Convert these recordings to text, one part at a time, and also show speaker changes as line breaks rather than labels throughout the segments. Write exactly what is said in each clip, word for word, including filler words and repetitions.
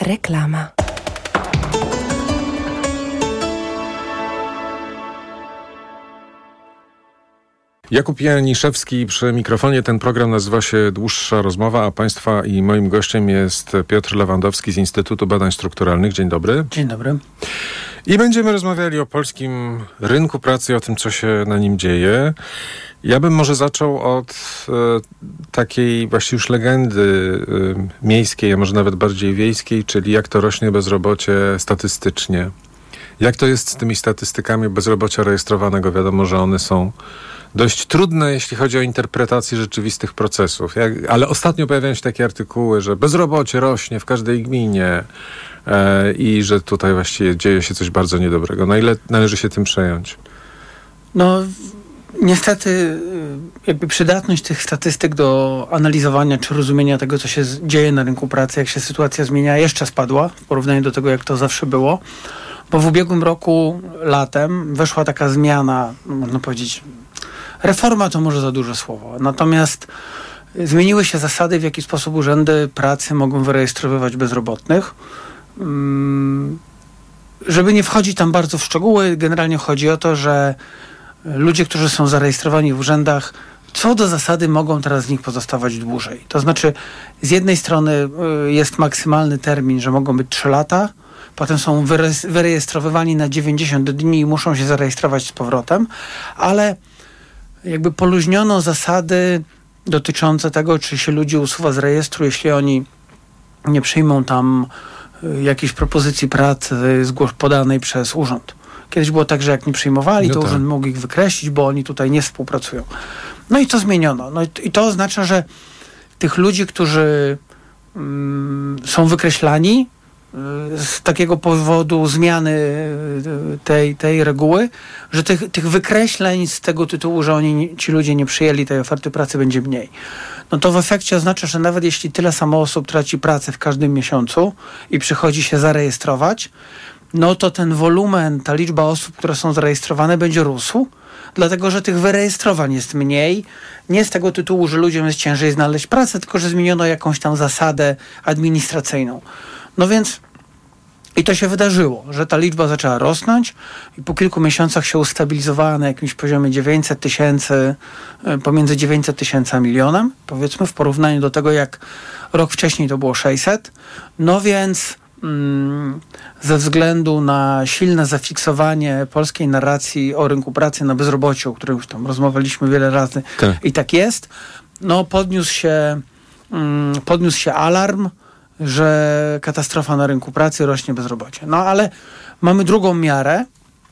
Reklama.
Jakub Janiszewski przy mikrofonie. Ten program nazywa się Dłuższa Rozmowa, a Państwa i moim gościem jest Piotr Lewandowski z Instytutu Badań Strukturalnych. Dzień dobry.
Dzień dobry.
I będziemy rozmawiali o polskim rynku pracy i o tym, co się na nim dzieje. Ja bym może zaczął od e, takiej właśnie już legendy e, miejskiej, a może nawet bardziej wiejskiej, czyli jak to rośnie bezrobocie statystycznie. Jak to jest z tymi statystykami bezrobocia rejestrowanego? Wiadomo, że one są dość trudne, jeśli chodzi o interpretację rzeczywistych procesów. Jak, ale ostatnio pojawiają się takie artykuły, że bezrobocie rośnie w każdej gminie e, i że tutaj właściwie dzieje się coś bardzo niedobrego. Na ile należy się tym przejąć?
No, niestety jakby przydatność tych statystyk do analizowania czy rozumienia tego, co się dzieje na rynku pracy, jak się sytuacja zmienia, jeszcze spadła w porównaniu do tego, jak to zawsze było. Bo w ubiegłym roku latem weszła taka zmiana, można powiedzieć, reforma to może za duże słowo. Natomiast zmieniły się zasady, w jaki sposób urzędy pracy mogą wyrejestrowywać bezrobotnych. Żeby nie wchodzić tam bardzo w szczegóły, generalnie chodzi o to, że ludzie, którzy są zarejestrowani w urzędach, co do zasady mogą teraz z nich pozostawać dłużej. To znaczy, z jednej strony jest maksymalny termin, że mogą być trzy lata, potem są wyre- wyrejestrowywani na dziewięćdziesiąt dni i muszą się zarejestrować z powrotem, ale jakby poluźniono zasady dotyczące tego, czy się ludzi usuwa z rejestru, jeśli oni nie przyjmą tam jakiejś propozycji pracy zgłosz- podanej przez urząd. Kiedyś było tak, że jak nie przyjmowali,
no
to
tak.
urząd mógł ich wykreślić, bo oni tutaj nie współpracują. No i to zmieniono. No i, i to oznacza, że tych ludzi, którzy mm, są wykreślani z takiego powodu zmiany tej, tej reguły, że tych, tych wykreśleń z tego tytułu, że oni, ci ludzie nie przyjęli tej oferty pracy, będzie mniej. No to w efekcie oznacza, że nawet jeśli tyle samo osób traci pracę w każdym miesiącu i przychodzi się zarejestrować, no to ten wolumen, ta liczba osób, które są zarejestrowane, będzie rósł, dlatego że tych wyrejestrowań jest mniej. Nie z tego tytułu, że ludziom jest ciężej znaleźć pracę, tylko że zmieniono jakąś tam zasadę administracyjną. No więc i to się wydarzyło, że ta liczba zaczęła rosnąć i po kilku miesiącach się ustabilizowała na jakimś poziomie dziewięćset tysięcy, pomiędzy dziewięćset tysięcy a milionem, powiedzmy, w porównaniu do tego, jak rok wcześniej to było sześćset. No więc mm, ze względu na silne zafiksowanie polskiej narracji o rynku pracy na bezrobociu, o którym już tam rozmawialiśmy wiele razy,
tak.
I tak jest, no podniósł się, mm, podniósł się alarm, że katastrofa na rynku pracy, rośnie bezrobocie. No ale mamy drugą miarę,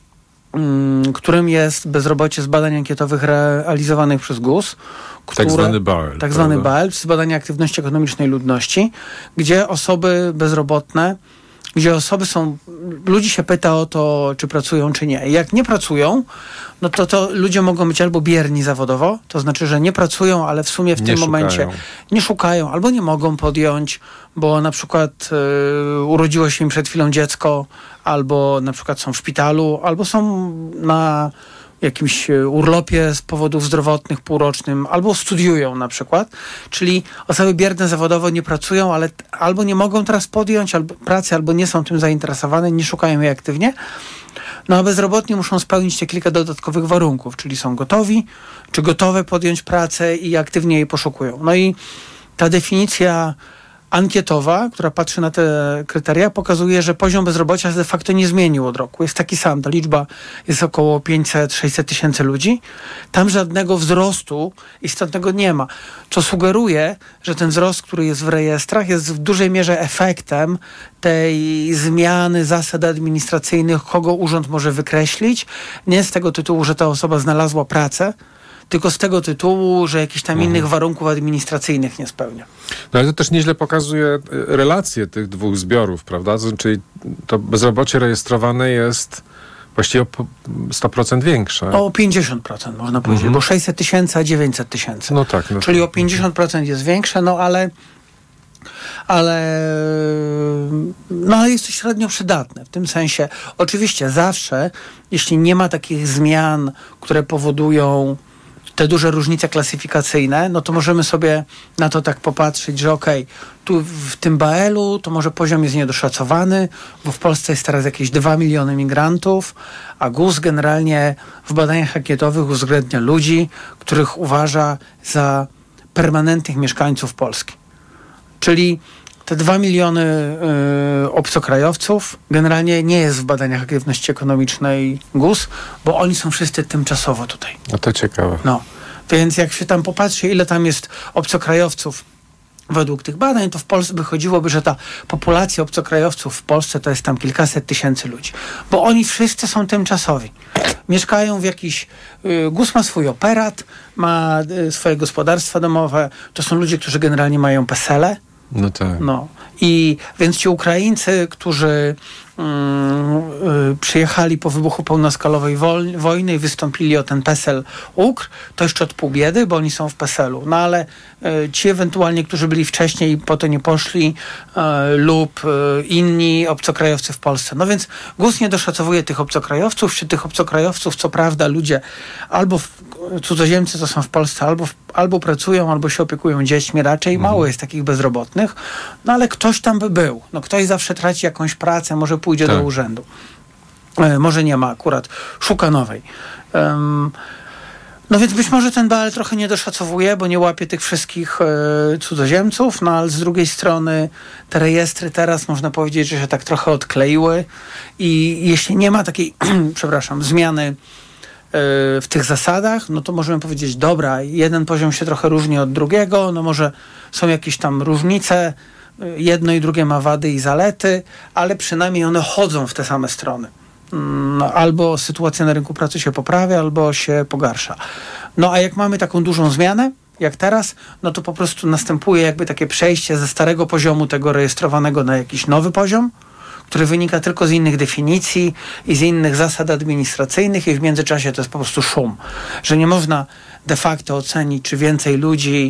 mm, którym jest bezrobocie z badań ankietowych realizowanych przez G U S. Które,
tak zwany B A L.
Tak zwany B A L, z badania aktywności ekonomicznej ludności, gdzie osoby bezrobotne, gdzie osoby są, ludzi się pyta o to, czy pracują, czy nie. I jak nie pracują, no to, to ludzie mogą być albo bierni zawodowo, to znaczy, że nie pracują, ale w sumie w
nie
tym
szukają.
momencie nie szukają, albo nie mogą podjąć, bo na przykład y, urodziło się im przed chwilą dziecko, albo na przykład są w szpitalu, albo są na jakimś urlopie z powodów zdrowotnych półrocznym, albo studiują na przykład. Czyli osoby bierne zawodowo nie pracują, ale albo nie mogą teraz podjąć albo pracy, albo nie są tym zainteresowane, nie szukają jej aktywnie. No a bezrobotni muszą spełnić te kilka dodatkowych warunków, czyli są gotowi, czy gotowe podjąć pracę i aktywnie jej poszukują. No i ta definicja ankietowa, która patrzy na te kryteria, pokazuje, że poziom bezrobocia de facto nie zmienił od roku. Jest taki sam. Ta liczba jest około pięćset sześćset tysięcy ludzi. Tam żadnego wzrostu istotnego nie ma. Co sugeruje, że ten wzrost, który jest w rejestrach, jest w dużej mierze efektem tej zmiany zasad administracyjnych, kogo urząd może wykreślić. Nie z tego tytułu, że ta osoba znalazła pracę, tylko z tego tytułu, że jakichś tam mhm. innych warunków administracyjnych nie spełnia.
No ale to też nieźle pokazuje relacje tych dwóch zbiorów, prawda? Czyli to bezrobocie rejestrowane jest właściwie o sto procent większe.
O pięćdziesiąt procent można powiedzieć, mhm. bo sześćset tysięcy, a dziewięćset tysięcy.
No tak. No
Czyli
to...
o pięćdziesiąt procent jest większe, no ale ale no ale jest to średnio przydatne. W tym sensie, oczywiście zawsze, jeśli nie ma takich zmian, które powodują te duże różnice klasyfikacyjne, no to możemy sobie na to tak popatrzeć, że okej, okay, tu w tym B A L u to może poziom jest niedoszacowany, bo w Polsce jest teraz jakieś dwa miliony migrantów, a G U S generalnie w badaniach ankietowych uwzględnia ludzi, których uważa za permanentnych mieszkańców Polski. Czyli te dwa miliony y, obcokrajowców generalnie nie jest w badaniach aktywności ekonomicznej G U S, bo oni są wszyscy tymczasowo tutaj.
No to ciekawe.
No, więc jak się tam popatrzy, ile tam jest obcokrajowców według tych badań, to w Polsce wychodziłoby, że ta populacja obcokrajowców w Polsce to jest tam kilkaset tysięcy ludzi. Bo oni wszyscy są tymczasowi. Mieszkają w jakiś... Y, G U S ma swój operat, ma y, swoje gospodarstwa domowe. To są ludzie, którzy generalnie mają PESEL-e.
No tak.
No. I więc ci Ukraińcy, którzy mm, y, przyjechali po wybuchu pełnoskalowej wol- wojny i wystąpili o ten PESEL U K R, to jeszcze od pół biedy, bo oni są w PESEL-u. No ale y, ci ewentualnie, którzy byli wcześniej i po to nie poszli, y, lub y, inni obcokrajowcy w Polsce. No więc G U S nie doszacowuje tych obcokrajowców. Wśród tych obcokrajowców, co prawda, ludzie albo w, cudzoziemcy, co są w Polsce, albo, w, albo pracują, albo się opiekują dziećmi. Raczej mhm. mało jest takich bezrobotnych. No ale ktoś tam by był. No ktoś zawsze traci jakąś pracę, może pójdzie tak. do urzędu. E, może nie ma akurat. Szuka nowej. Um, no więc być może ten B A L trochę nie doszacowuje, bo nie łapie tych wszystkich e, cudzoziemców, no ale z drugiej strony te rejestry teraz można powiedzieć, że się tak trochę odkleiły i jeśli nie ma takiej, przepraszam, zmiany w tych zasadach, no to możemy powiedzieć, dobra, jeden poziom się trochę różni od drugiego, no może są jakieś tam różnice, jedno i drugie ma wady i zalety, ale przynajmniej one chodzą w te same strony. No, albo sytuacja na rynku pracy się poprawia, albo się pogarsza. No a jak mamy taką dużą zmianę, jak teraz, no to po prostu następuje jakby takie przejście ze starego poziomu tego rejestrowanego na jakiś nowy poziom, który wynika tylko z innych definicji i z innych zasad administracyjnych i w międzyczasie to jest po prostu szum. Że nie można de facto ocenić, czy więcej ludzi,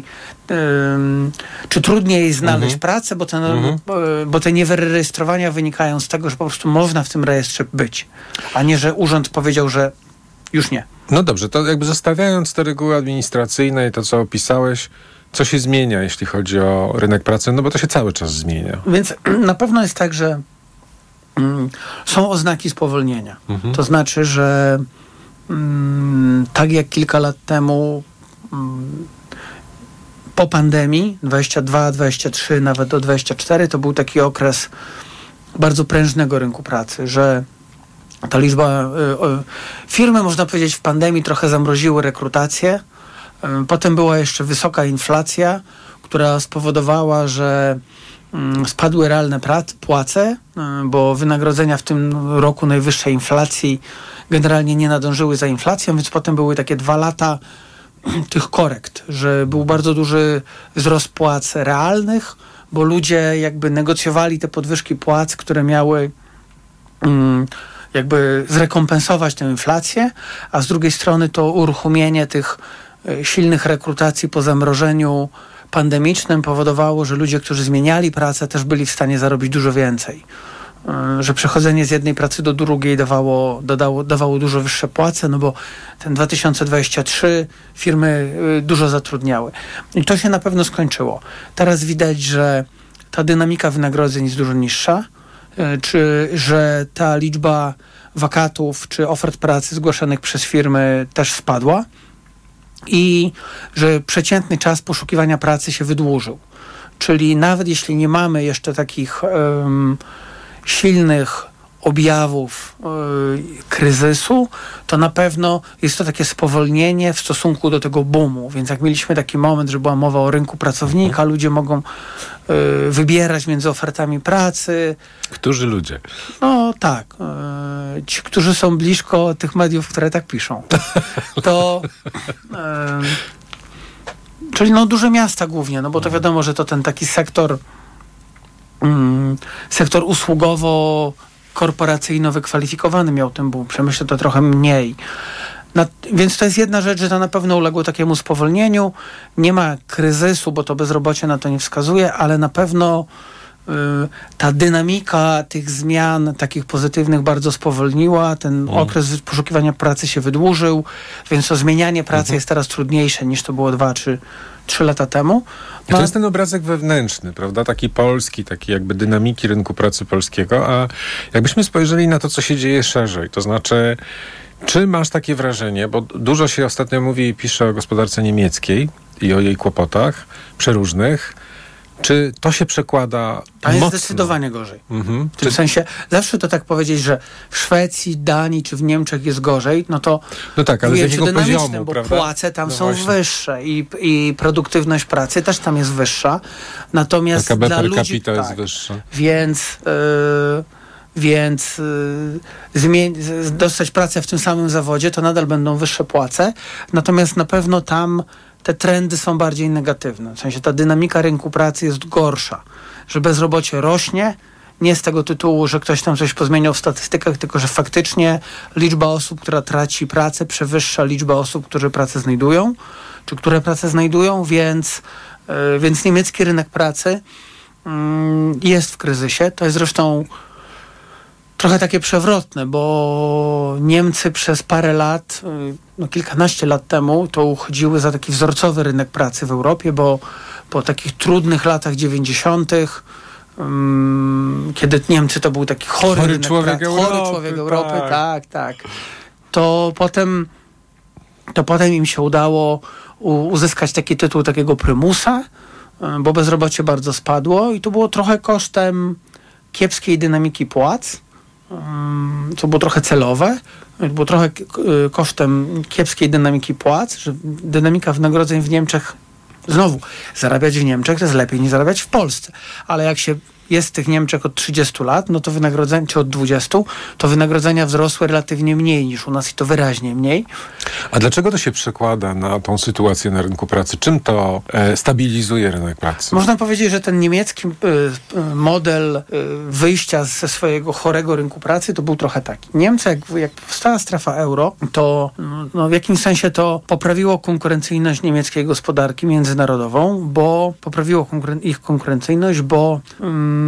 ym, czy trudniej znaleźć mhm. pracę, bo te, mhm. bo, bo te niewyrejestrowania wynikają z tego, że po prostu można w tym rejestrze być, a nie, że urząd powiedział, że już nie.
No dobrze, to jakby zostawiając te reguły administracyjne i to, co opisałeś, co się zmienia, jeśli chodzi o rynek pracy? No bo to się cały czas zmienia.
Więc na pewno jest tak, że mm, są oznaki spowolnienia. Mhm. To znaczy, że mm, tak jak kilka lat temu mm, po pandemii, dwadzieścia dwa, dwadzieścia trzy, nawet do dwadzieścia cztery, to był taki okres bardzo prężnego rynku pracy, że ta liczba... Y, y, firmy, można powiedzieć, w pandemii trochę zamroziły rekrutację. Y, potem była jeszcze wysoka inflacja, która spowodowała, że y, spadły realne prac, płace, y, bo wynagrodzenia w tym roku najwyższej inflacji generalnie nie nadążyły za inflacją, więc potem były takie dwa lata tych korekt, że był bardzo duży wzrost płac realnych, bo ludzie jakby negocjowali te podwyżki płac, które miały mm, jakby zrekompensować tę inflację, a z drugiej strony to uruchomienie tych y, silnych rekrutacji po zamrożeniu pandemicznym powodowało, że ludzie, którzy zmieniali pracę, też byli w stanie zarobić dużo więcej. Że przechodzenie z jednej pracy do drugiej dawało, dodało, dawało dużo wyższe płace, no bo ten dwa tysiące dwudziesty trzeci firmy dużo zatrudniały. I to się na pewno skończyło. Teraz widać, że ta dynamika wynagrodzeń jest dużo niższa, czy że ta liczba wakatów czy ofert pracy zgłaszanych przez firmy też spadła i że przeciętny czas poszukiwania pracy się wydłużył. Czyli nawet jeśli nie mamy jeszcze takich um, silnych objawów yy, kryzysu, to na pewno jest to takie spowolnienie w stosunku do tego boomu. Więc jak mieliśmy taki moment, że była mowa o rynku pracownika, ludzie mogą yy, wybierać między ofertami pracy.
Którzy ludzie?
No tak. Yy, ci, którzy są blisko tych mediów, które tak piszą. To... Yy, czyli no duże miasta głównie, no bo to wiadomo, że to ten taki sektor Mm, sektor usługowo-korporacyjno wykwalifikowany miał ten boom. Przemyśle to trochę mniej. Na, więc to jest jedna rzecz, że to na pewno uległo takiemu spowolnieniu. Nie ma kryzysu, bo to bezrobocie na to nie wskazuje, ale na pewno ta dynamika tych zmian takich pozytywnych bardzo spowolniła, ten mm. okres poszukiwania pracy się wydłużył, więc to zmienianie pracy mm-hmm. jest teraz trudniejsze niż to było dwa czy trzy lata temu.
I to jest ten obrazek wewnętrzny, prawda? Taki polski, taki jakby dynamiki rynku pracy polskiego, a jakbyśmy spojrzeli na to, co się dzieje szerzej, to znaczy, czy masz takie wrażenie, bo dużo się ostatnio mówi i pisze o gospodarce niemieckiej i o jej kłopotach przeróżnych, czy to się przekłada
To jest
mocno?
Zdecydowanie gorzej.
Mhm.
W tym
czy...
sensie, zawsze to tak powiedzieć, że w Szwecji, Danii czy w Niemczech jest gorzej, no to
no tak, ale z jakiego poziomu,
bo
prawda?
płace tam
no
są
właśnie.
wyższe i, i produktywność pracy też tam jest wyższa. Natomiast
Taka
dla
per
ludzi...
capita
tak,
jest wyższa.
Więc... Yy, Więc yy, zmie- dostać pracę w tym samym zawodzie, to nadal będą wyższe płace. Natomiast na pewno tam te trendy są bardziej negatywne. W sensie ta dynamika rynku pracy jest gorsza. Że bezrobocie rośnie, nie z tego tytułu, że ktoś tam coś pozmieniał w statystykach, tylko że faktycznie liczba osób, która traci pracę, przewyższa liczbę osób, które pracę znajdują, czy które pracę znajdują, więc, yy, więc niemiecki rynek pracy yy, jest w kryzysie. To jest zresztą trochę takie przewrotne, bo Niemcy przez parę lat, no kilkanaście lat temu, to uchodziły za taki wzorcowy rynek pracy w Europie, bo po takich trudnych latach dziewięćdziesiątych, um, kiedy Niemcy to był taki chory,
chory
rynek
człowiek
pracy,
Europy,
chory człowiek Europy,
tak.
tak, tak, to potem, to potem im się udało u, uzyskać taki tytuł takiego prymusa, bo bezrobocie bardzo spadło i to było trochę kosztem kiepskiej dynamiki płac, co było trochę celowe, było trochę kosztem kiepskiej dynamiki płac, że dynamika wynagrodzeń w Niemczech, znowu, zarabiać w Niemczech to jest lepiej niż zarabiać w Polsce, ale jak się jest w tych Niemczech od trzydziestu lat, no to wynagrodzenia, czy od dwudziestu, to wynagrodzenia wzrosły relatywnie mniej niż u nas i to wyraźnie mniej.
A dlaczego to się przekłada na tą sytuację na rynku pracy? Czym to e, stabilizuje rynek pracy?
Można powiedzieć, że ten niemiecki y, y, model y, wyjścia ze swojego chorego rynku pracy to był trochę taki. Niemcy, jak, jak powstała strefa euro, to no, w jakimś sensie to poprawiło konkurencyjność niemieckiej gospodarki międzynarodową, bo poprawiło konkuren- ich konkurencyjność, bo mm,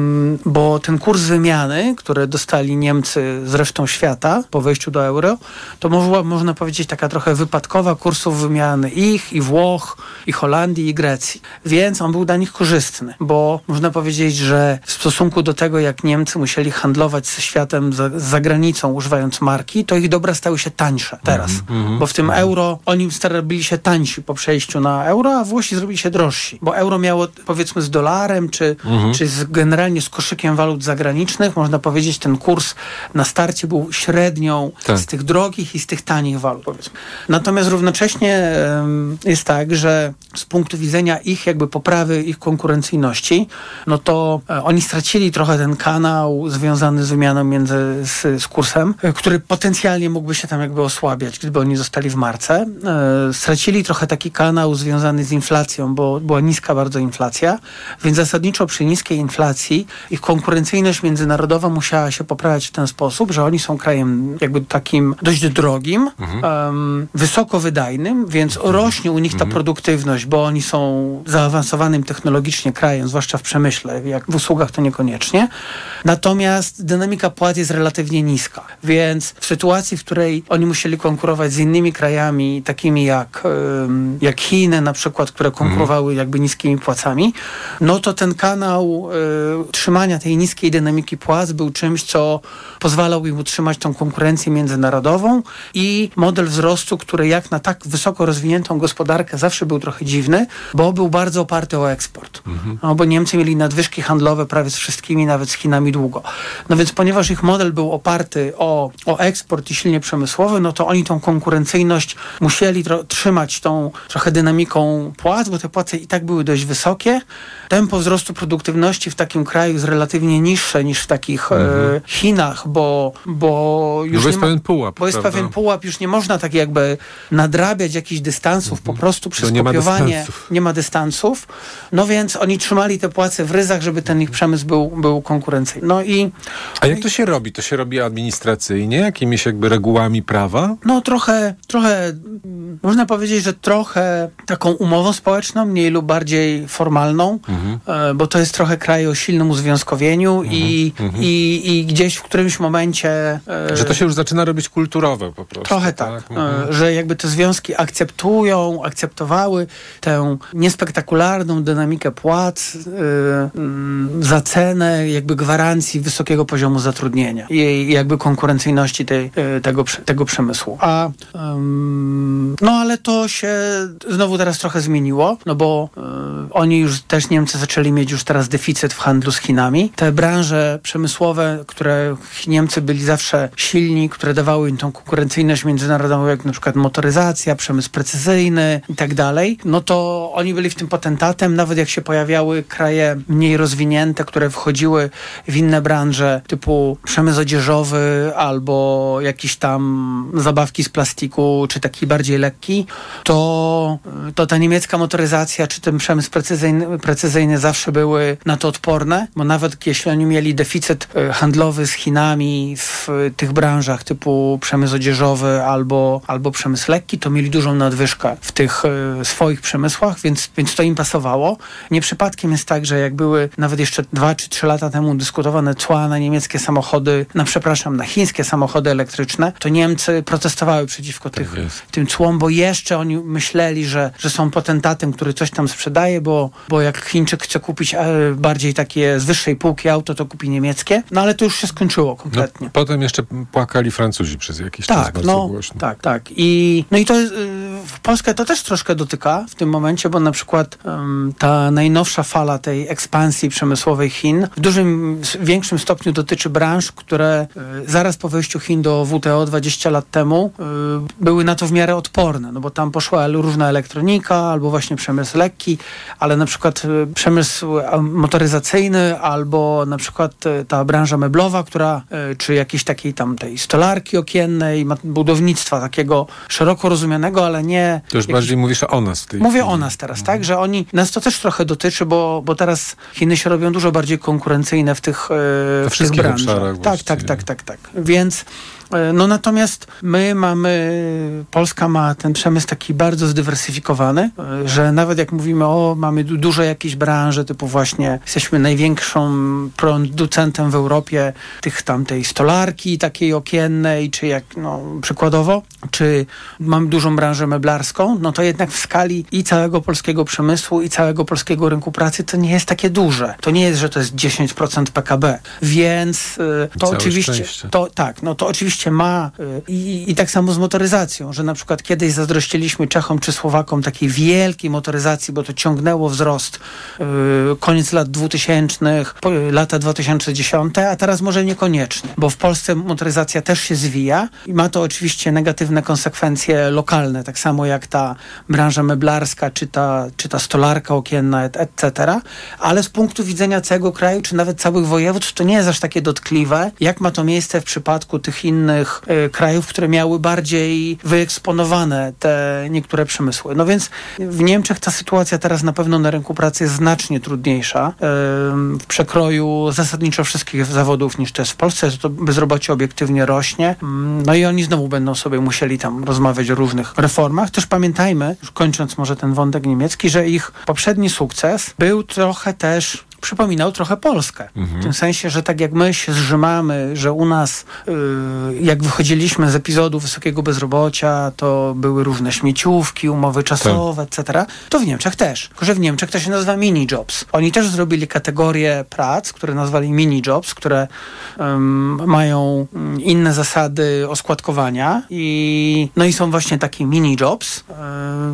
bo ten kurs wymiany, który dostali Niemcy z resztą świata po wejściu do euro, to można, można powiedzieć taka trochę wypadkowa kursów wymiany ich, i Włoch, i Holandii, i Grecji. Więc on był dla nich korzystny, bo można powiedzieć, że w stosunku do tego, jak Niemcy musieli handlować ze światem za, za granicą, używając marki, to ich dobra stały się tańsze teraz. Mm-hmm. Bo w tym euro oni starali się tańsi po przejściu na euro, a Włosi zrobili się drożsi. Bo euro miało, powiedzmy, z dolarem, czy, mm-hmm. czy z, generalnie z koszykiem walut zagranicznych, można powiedzieć, ten kurs na starcie był średnią tak. z tych drogich i z tych tanich walut, powiedzmy. Natomiast równocześnie um, jest tak, że z punktu widzenia ich jakby poprawy ich konkurencyjności, no to e, oni stracili trochę ten kanał związany z wymianą między z, z kursem, e, który potencjalnie mógłby się tam jakby osłabiać, gdyby oni zostali w marce. E, stracili trochę taki kanał związany z inflacją, bo była niska bardzo inflacja, więc zasadniczo przy niskiej inflacji ich konkurencyjność międzynarodowa musiała się poprawiać w ten sposób, że oni są krajem jakby takim dość drogim, mhm. um, wysoko wydajnym, więc mhm. rośnie u nich ta mhm. produktywność, bo oni są zaawansowanym technologicznie krajem, zwłaszcza w przemyśle, jak w usługach to niekoniecznie. Natomiast dynamika płac jest relatywnie niska, więc w sytuacji, w której oni musieli konkurować z innymi krajami, takimi jak, um, jak Chiny na przykład, które konkurowały mhm. jakby niskimi płacami, no to ten kanał y, trzymania tej niskiej dynamiki płac był czymś, co pozwalał im utrzymać tą konkurencję międzynarodową i model wzrostu, który jak na tak wysoko rozwiniętą gospodarkę zawsze był trochę dziwny, bo był bardzo oparty o eksport. Mhm. No, bo Niemcy mieli nadwyżki handlowe prawie z wszystkimi, nawet z Chinami długo. No więc ponieważ ich model był oparty o, o eksport i silnie przemysłowy, no to oni tą konkurencyjność musieli tro- trzymać tą trochę dynamiką płac, bo te płace i tak były dość wysokie. Tempo wzrostu produktywności w takim kraju jest relatywnie niższe niż w takich mhm. e, Chinach, bo, bo już
no bo jest
nie ma,
pewien pułap.
Bo jest
prawda?
pewien pułap, już nie można tak jakby nadrabiać jakichś dystansów, mhm. po prostu przez
nie
kopiowanie
ma
nie ma dystansów. No więc oni trzymali te płace w ryzach, żeby ten ich przemysł był, był konkurencyjny. No i...
A jak to się robi? To się robi administracyjnie? Jakimiś jakby regułami prawa?
No trochę, trochę, można powiedzieć, że trochę taką umową społeczną, mniej lub bardziej formalną, mhm. bo to jest trochę kraj o silnym uzwiązkowieniu mhm. i, mhm. i, i gdzieś w którymś momencie...
Że to się już zaczyna robić kulturowe po prostu.
Trochę tak, tak mhm. że jakby te związki akceptują, akceptowały tę niespektakularną dynamikę płac yy, yy, za cenę jakby gwarancji wysokiego poziomu zatrudnienia i jakby konkurencyjności tej, yy, tego, tego przemysłu. A yy, no ale to się znowu teraz trochę zmieniło, no bo yy, oni już też Niemcy zaczęli mieć już teraz deficyt w handlu z Chinami. Te branże przemysłowe, które Niemcy byli zawsze silni, które dawały im tą konkurencyjność międzynarodową, jak na przykład motoryzacja, przemysł precyzyjny i tak dalej, no to oni byli w tym potentatem, nawet jak się pojawiały kraje mniej rozwinięte, które wchodziły w inne branże, typu przemysł odzieżowy albo jakieś tam zabawki z plastiku, czy taki bardziej lekki, to, to ta niemiecka motoryzacja, czy ten przemysł precyzyjny, precyzyjny zawsze były na to odporne, bo nawet jeśli oni mieli deficyt handlowy z Chinami w tych branżach typu przemysł odzieżowy albo, albo przemysł lekki, to mieli dużą nadwyżkę w tych y, swoich przemysłach, więc, więc to im pasowało. Nie przypadkiem jest tak, że jak były nawet jeszcze dwa czy trzy lata temu dyskutowane cła na niemieckie samochody, na przepraszam, na chińskie samochody elektryczne, to Niemcy protestowały przeciwko
tak
tych, tym cłom, bo jeszcze oni myśleli, że, że są potentatem, który coś tam sprzedaje, bo, bo jak Chińczyk chce kupić e, bardziej takie z wyższej półki auto, to kupi niemieckie. No ale to już się skończyło kompletnie.
No, potem jeszcze płakali Francuzi przez jakiś
tak,
czas bardzo
no,
głośno. Tak,
tak. I, no i to jest, w Polskę to też troszkę dotyka w tym momencie, bo na przykład um, ta najnowsza fala tej ekspansji przemysłowej Chin w dużym, większym stopniu dotyczy branż, które y, zaraz po wejściu Chin do W T O dwadzieścia lat temu y, były na to w miarę odporne, no bo tam poszła różna elektronika albo właśnie przemysł lekki, ale na przykład y, przemysł motoryzacyjny albo na przykład y, ta branża meblowa, która y, czy jakiejś takiej tam tej stolarki okiennej, budownictwa takiego szeroko rozumianego, ale nie...
To już
jakiś...
bardziej mówisz o nas. Tej
Mówię
chwili.
o nas teraz,
mhm.
tak? Że oni, nas to też trochę dotyczy, bo, bo teraz Chiny się robią dużo bardziej konkurencyjne w tych, w
w
tych branżach.
obszarach
tak, tak, tak, tak, tak. Więc no natomiast my mamy, Polska ma ten przemysł taki bardzo zdywersyfikowany, że nawet jak mówimy, o mamy du- duże jakieś branże, typu właśnie jesteśmy największą producentem w Europie tych tamtej stolarki takiej okiennej, czy jak no przykładowo, czy mamy dużą branżę meblarską, no to jednak w skali i całego polskiego przemysłu, i całego polskiego rynku pracy to nie jest takie duże. To nie jest, że to jest dziesięć procent P K B. Więc y, to
Całe
oczywiście,
szczęście.
to tak, no to oczywiście ma y, i, i tak samo z motoryzacją, że na przykład kiedyś zazdrościliśmy Czechom czy Słowakom takiej wielkiej motoryzacji, bo to ciągnęło wzrost y, koniec lat dwutysięcznych, po, lata dwa tysiące dziesiąte, a teraz może niekoniecznie, bo w Polsce motoryzacja też się zwija i ma to oczywiście negatywne konsekwencje lokalne, tak samo jak ta branża meblarska, czy ta, czy ta stolarka okienna, et cetera. Ale z punktu widzenia całego kraju, czy nawet całych województw, to nie jest aż takie dotkliwe, jak ma to miejsce w przypadku tych innych y, krajów, które miały bardziej wyeksponowane te niektóre przemysły. No więc w Niemczech ta sytuacja teraz na pewno na rynku pracy jest znacznie trudniejsza y, w przekroju zasadniczo wszystkich zawodów niż to jest w Polsce. To bezrobocie obiektywnie rośnie. Y, no i oni znowu będą sobie musieli tam rozmawiać o różnych reformach. Też pamiętajmy, już kończąc może ten wątek niemiecki, że ich poprzedni sukces był trochę też przypominał trochę Polskę. Mhm. W tym sensie, że tak jak my się zrzymamy, że u nas yy, jak wychodziliśmy z epizodu wysokiego bezrobocia, to były różne śmieciówki, umowy czasowe, et cetera, to w Niemczech też. Tylko że w Niemczech to się nazywa mini-jobs. Oni też zrobili kategorię prac, które nazwali mini-jobs, które um, mają inne zasady oskładkowania i no i są właśnie takie mini-jobs yy,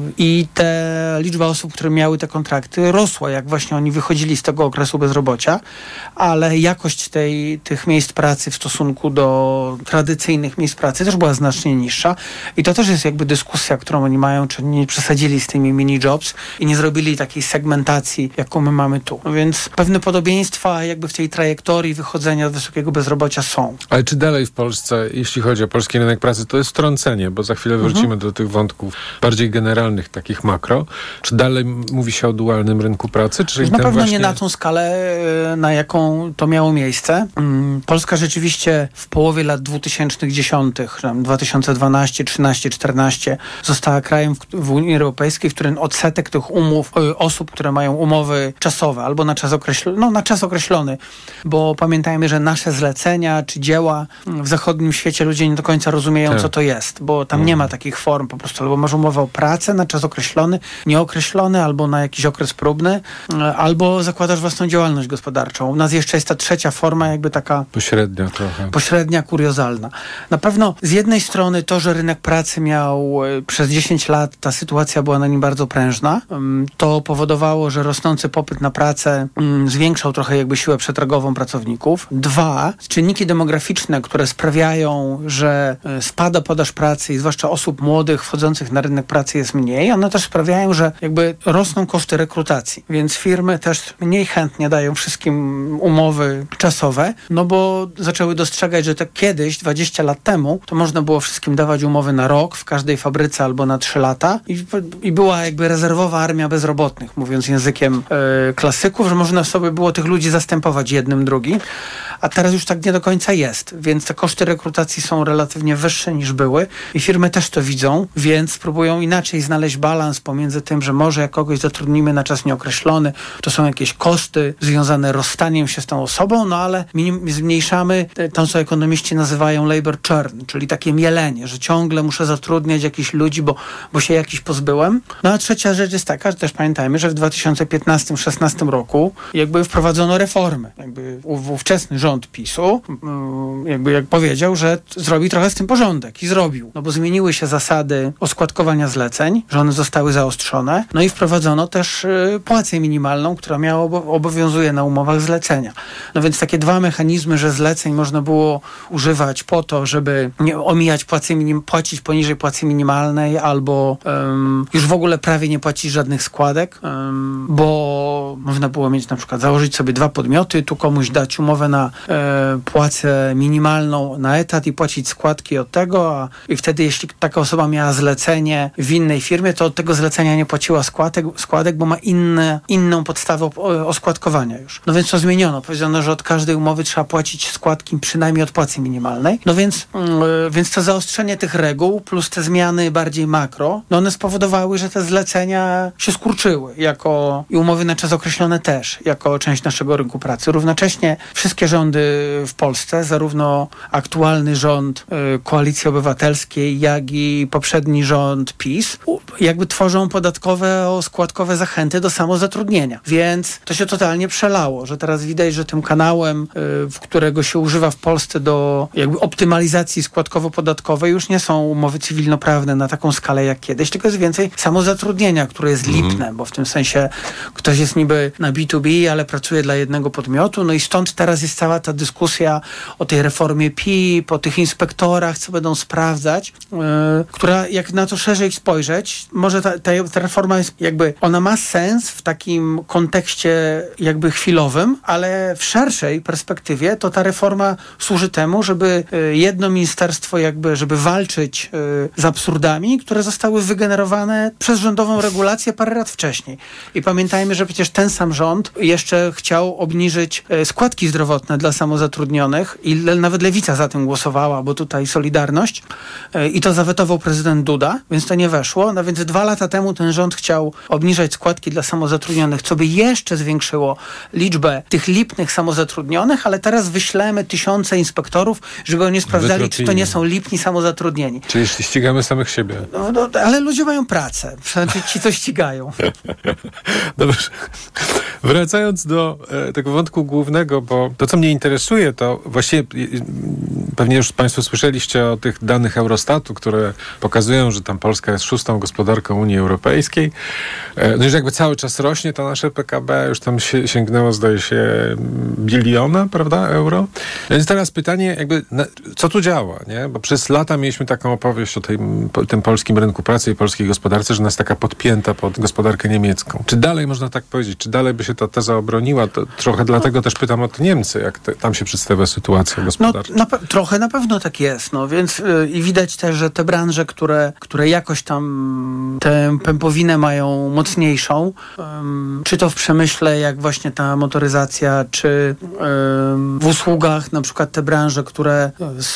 i te liczba osób, które miały te kontrakty rosła, jak właśnie oni wychodzili z tego okresu bezrobocia, ale jakość tej, tych miejsc pracy w stosunku do tradycyjnych miejsc pracy też była znacznie niższa i to też jest jakby dyskusja, którą oni mają, czy nie przesadzili z tymi mini-jobs i nie zrobili takiej segmentacji, jaką my mamy tu. No więc pewne podobieństwa jakby w tej trajektorii wychodzenia z wysokiego bezrobocia są.
Ale czy dalej w Polsce, jeśli chodzi o polski rynek pracy, to jest wtrącenie, bo za chwilę wrócimy mhm. do tych wątków bardziej generalnych, takich makro. Czy dalej mówi się o dualnym rynku pracy? Czy
na pewno
właśnie...
nie na tą skalę, skalę, na jaką to miało miejsce. Polska rzeczywiście w połowie lat dwutysięcznych dziesiątych, dwa tysiące dwanaście, trzynaście, czternaście została krajem w, w Unii Europejskiej, w którym odsetek tych umów, osób, które mają umowy czasowe albo na czas określony, no na czas określony, bo pamiętajmy, że nasze zlecenia czy dzieła w zachodnim świecie ludzie nie do końca rozumieją, tak. co to jest, bo tam mm. nie ma takich form po prostu, albo masz umowę o pracę na czas określony, nieokreślony, albo na jakiś okres próbny, albo zakładasz własną działalność gospodarczą. U nas jeszcze jest ta trzecia forma, jakby taka
pośrednia trochę.
Pośrednia, kuriozalna. Na pewno z jednej strony to, że rynek pracy miał przez dziesięć lat, ta sytuacja była na nim bardzo prężna. To powodowało, że rosnący popyt na pracę zwiększał trochę jakby siłę przetargową pracowników. Dwa, czynniki demograficzne, które sprawiają, że spada podaż pracy i zwłaszcza osób młodych wchodzących na rynek pracy jest mniej. One też sprawiają, że jakby rosną koszty rekrutacji. Więc firmy też mniej chętnie dają wszystkim umowy czasowe, no bo zaczęły dostrzegać, że tak kiedyś, dwadzieścia lat temu, to można było wszystkim dawać umowy na rok w każdej fabryce albo na trzy lata i, i była jakby rezerwowa armia bezrobotnych, mówiąc językiem e, klasyków, że można sobie było tych ludzi zastępować jednym, drugim, a teraz już tak nie do końca jest, więc te koszty rekrutacji są relatywnie wyższe niż były i firmy też to widzą, więc próbują inaczej znaleźć balans pomiędzy tym, że może jak kogoś zatrudnimy na czas nieokreślony, to są jakieś koszty związane rozstaniem się z tą osobą, no ale minim, zmniejszamy to, co ekonomiści nazywają labor churn, czyli takie mielenie, że ciągle muszę zatrudniać jakichś ludzi, bo, bo się jakiś pozbyłem. No a trzecia rzecz jest taka, że też pamiętajmy, że w dwa tysiące piętnastym szesnastym roku jakby wprowadzono reformy. Jakby ówczesny rząd PiSu jakby jak powiedział, że zrobi trochę z tym porządek i zrobił. No bo zmieniły się zasady oskładkowania zleceń, że one zostały zaostrzone, no i wprowadzono też y, płacę minimalną, która miała obo- obowiązuje na umowach zlecenia. No więc takie dwa mechanizmy, że zleceń można było używać po to, żeby nie omijać płacy minim- płacić poniżej płacy minimalnej albo um, już w ogóle prawie nie płacić żadnych składek, um, bo można było mieć na przykład założyć sobie dwa podmioty, tu komuś dać umowę na e, płacę minimalną na etat i płacić składki od tego, a i wtedy jeśli taka osoba miała zlecenie w innej firmie, to od tego zlecenia nie płaciła składek, składek bo ma inne, inną podstawę oskładkowania już. No więc to zmieniono. Powiedziano, że od każdej umowy trzeba płacić składki przynajmniej od płacy minimalnej. No więc, yy, więc to zaostrzenie tych reguł plus te zmiany bardziej makro, no one spowodowały, że te zlecenia się skurczyły jako i umowy na czas określone też, jako część naszego rynku pracy. Równocześnie wszystkie rządy w Polsce, zarówno aktualny rząd yy, Koalicji Obywatelskiej, jak i poprzedni rząd PiS, jakby tworzą podatkowe, składkowe zachęty do samozatrudnienia. Więc to się totalnie przelało, że teraz widać, że tym kanałem, w którego się używa w Polsce do jakby optymalizacji składkowo-podatkowej już nie są umowy cywilnoprawne na taką skalę jak kiedyś, tylko jest więcej samozatrudnienia, które jest mm. lipne, bo w tym sensie ktoś jest niby na B dwa B, ale pracuje dla jednego podmiotu, no i stąd teraz jest cała ta dyskusja o tej reformie P I P, o tych inspektorach, co będą sprawdzać, yy, która jak na to szerzej spojrzeć, może ta, ta, ta reforma jest jakby, ona ma sens w takim kontekście jakby chwilowym, ale w szerszej perspektywie to ta reforma służy temu, żeby jedno ministerstwo jakby, żeby walczyć z absurdami, które zostały wygenerowane przez rządową regulację parę lat wcześniej. I pamiętajmy, że przecież ten sam rząd jeszcze chciał obniżyć składki zdrowotne dla samozatrudnionych i nawet Lewica za tym głosowała, bo tutaj Solidarność i to zawetował prezydent Duda, więc to nie weszło. No więc dwa lata temu ten rząd chciał obniżać składki dla samozatrudnionych, co by jeszcze zwiększyło liczbę tych lipnych samozatrudnionych, ale teraz wyślemy tysiące inspektorów, żeby oni sprawdzali, czy to nie są lipni samozatrudnieni.
Czyli ścigamy samych siebie.
No, no, ale ludzie mają pracę. Znaczy ci, co ścigają.
Dobrze. Wracając do e, tego wątku głównego, bo to, co mnie interesuje, to właściwie e, pewnie już Państwo słyszeliście o tych danych Eurostatu, które pokazują, że tam Polska jest szóstą gospodarką Unii Europejskiej. E, no już jakby cały czas rośnie to nasze P K B, już tam się, sięgnęło, zdaje się, biliona, prawda, euro. Więc teraz pytanie, jakby, na, co tu działa, nie? Bo przez lata mieliśmy taką opowieść o tej, po, tym polskim rynku pracy i polskiej gospodarce, że nas taka podpięta pod gospodarkę niemiecką. Czy dalej można tak powiedzieć? Czy dalej by się ta teza obroniła? To trochę dlatego też pytam o te Niemcy, jak te, tam się przedstawia sytuacja gospodarcza.
No, na, trochę trochę na pewno tak jest, no więc yy, i widać też, że te branże, które, które jakoś tam tę pępowinę mają mocniejszą, yy, czy to w przemyśle, jak właśnie ta motoryzacja, czy yy, w usługach, na przykład te branże, które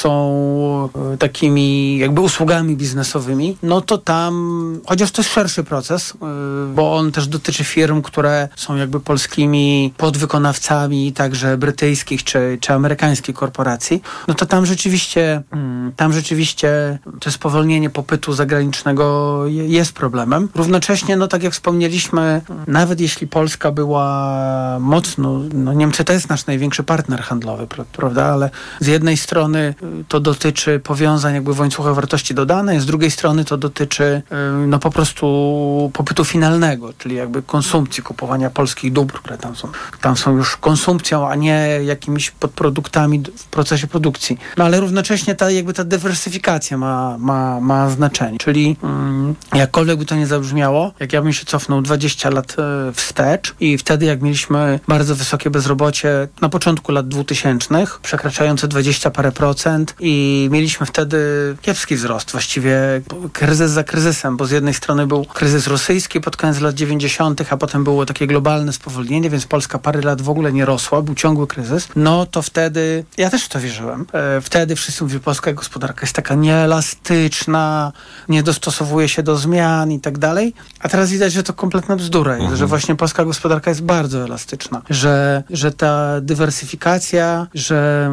są yy, takimi jakby usługami biznesowymi, no to tam, chociaż to jest szerszy proces, yy, bo on też dotyczy firm, które są jakby polskimi podwykonawcami, także brytyjskich czy, czy amerykańskich korporacji, no to tam rzeczywiście, tam rzeczywiście to spowolnienie popytu zagranicznego jest problemem. Równocześnie, no tak jak wspomnieliśmy, nawet jeśli Polska była mocno, no Niemcy to jest nasz największy partner handlowy, prawda, ale z jednej strony to dotyczy powiązań jakby w łańcuchach wartości dodanej, z drugiej strony to dotyczy no po prostu popytu finalnego, czyli jakby konsumpcji, kupowania polskich dóbr, które tam są, tam są już konsumpcją, a nie jakimiś podproduktami w procesie produkcji. No ale równocześnie ta jakby ta dywersyfikacja ma, ma, ma znaczenie. Czyli mm, jakkolwiek by to nie zabrzmiało, jak ja bym się cofnął dwadzieścia lat e, wstecz i wtedy jak mieliśmy bardzo wysokie bezrobocie na początku lat dwutysięcznych, przekraczające dwadzieścia parę procent i mieliśmy wtedy kiepski wzrost, właściwie kryzys za kryzysem, bo z jednej strony był kryzys rosyjski pod koniec lat dziewięćdziesiątych, a potem było takie globalne spowolnienie, więc Polska parę lat w ogóle nie rosła, był ciągły kryzys, no to wtedy, ja też w to wierzyłem, e, wtedy wszyscy mówili, polska gospodarka jest taka nieelastyczna, nie dostosowuje się do zmian i tak dalej, a teraz widać, że to kompletna bzdura jest, mhm. że właśnie polska gospodarka jest bardzo elastyczna, że, że ta dywersyfikacja, że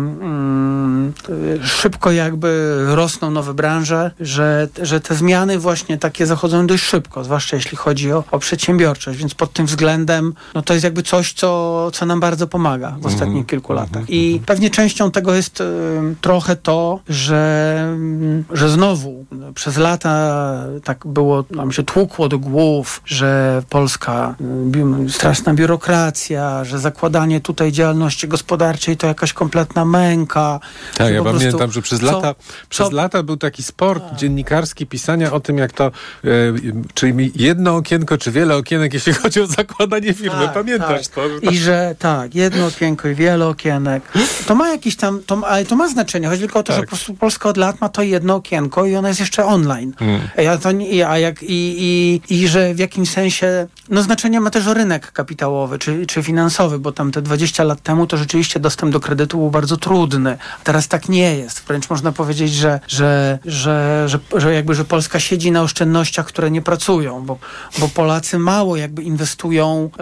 mm, szybko jakby rosną nowe branże, że, że te zmiany właśnie takie zachodzą dość szybko, zwłaszcza jeśli chodzi o, o przedsiębiorczość, więc pod tym względem no to jest jakby coś, co, co nam bardzo pomaga w ostatnich mm. kilku latach. I pewnie częścią tego jest y, trochę to, że, y, że znowu y, przez lata tak było, nam się tłukło do głów, że Polska, y, straszna biurokracja, że zakładanie tutaj działalności gospodarczej to jakaś kompletna męka.
Tak, ja pamiętam, prostu, że przez lata, co, przez co, lata był taki sport a. dziennikarski pisania o tym, jak to y, czy jedno okienko, czy wiele okienek, jeśli chodzi o zakładanie firmy. Tak, pamiętasz
tak.
to?
I że tak, jedno okienko i wiele okienek. To ma jakiś tam, to, ale to ma znaczenie. Chodzi tylko o to, tak. że po prostu Polska od lat ma to jedno okienko i ono jest jeszcze online. Hmm. Ja to nie, a jak, i, i, i że w jakimś sensie, no znaczenie ma też rynek kapitałowy, czy, czy finansowy, bo tam te dwadzieścia lat temu to rzeczywiście dostęp do kredytu był bardzo trudny. Teraz tak nie jest. Wręcz można powiedzieć, że, że, że, że, że jakby, że Polska siedzi na oszczędnościach, które nie pracują, bo, bo Polacy mało jakby inwestują yy,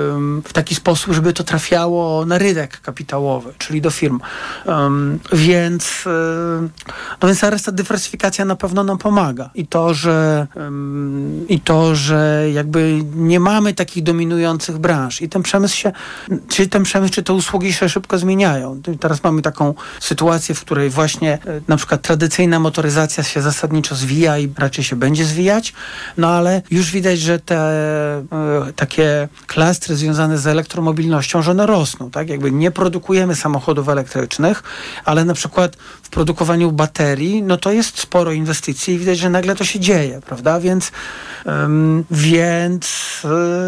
w taki sposób, żeby to trafiało na rynek kapitałowy, czyli do firm. Um, więc, yy, no więc ta dywersyfikacja na pewno nam pomaga. I to, że um, i to, że jakby nie mamy takich dominujących branż. I ten przemysł się, czy ten przemysł, czy te usługi się szybko zmieniają. Teraz mamy taką sytuację, w której właśnie na przykład tradycyjna motoryzacja się zasadniczo zwija i raczej się będzie zwijać, no ale już widać, że te y, takie klastry związane z elektromobilnością, że one rosną, tak? Jakby nie produkujemy samochodów elektrycznych, ale na przykład w produkowaniu baterii, no to jest sporo inwestycji i widać, że nagle to się dzieje, prawda? Więc ym, więc yy,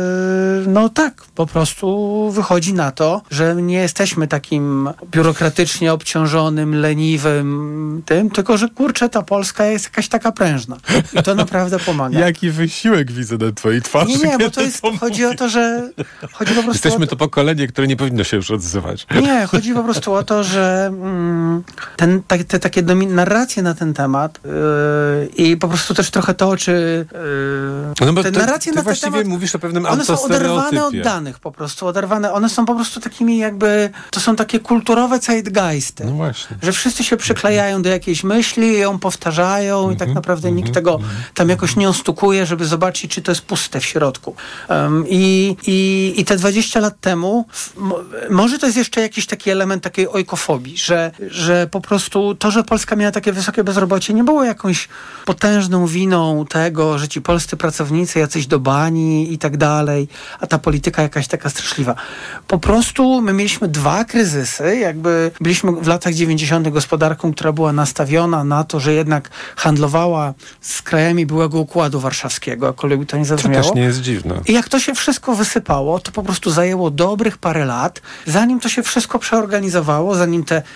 no tak, po prostu wychodzi na to, że nie jesteśmy takim biurokratycznie obciążonym, leniwym tym, tylko że kurczę, ta Polska jest jakaś taka prężna. I to naprawdę pomaga.
Jaki wysiłek widzę na twojej twarzy.
Nie, nie, bo to jest, to chodzi o to, że chodzi po prostu
jesteśmy
o
to pokolenie, które nie powinno się już odzywać.
Nie, chodzi po prostu o to, że mm, ten, ta, te takie domin- narracje na ten temat yy, i po prostu też trochę to, czy yy,
no bo
te
to,
narracje
ty
na ten
właściwie
temat,
mówisz o pewnym
one są oderwane od danych po prostu, oderwane, one są po prostu takimi jakby, to są takie kulturowe zeitgeisty,
no właśnie.
Że wszyscy się przyklejają do jakiejś myśli, ją powtarzają i tak naprawdę nikt tego tam jakoś nie ostukuje, żeby zobaczyć, czy to jest puste w środku. Um, i, i, I te dwadzieścia lat temu mo, może to jest jeszcze jakiś taki element takiej ojkofobii, że, że po prostu to, że Polska miała takie wysokie bezrobocie, nie było jakąś potężną winą tego, że ci polscy pracownicy jacyś do bani i tak dalej, a ta polityka jakaś taka straszliwa. Po prostu my mieliśmy dwa kryzysy, jakby byliśmy w latach dziewięćdziesiątych gospodarką, która była nastawiona na to, że jednak handlowała z krajami byłego Układu Warszawskiego, jakkolwiek by to nie zabrzmiało.
To też nie jest dziwne.
I jak to się wszystko wysypało, to po prostu zajęło dobrych parę lat, zanim to się wszystko przeorganizowało, zanim te mm. tamte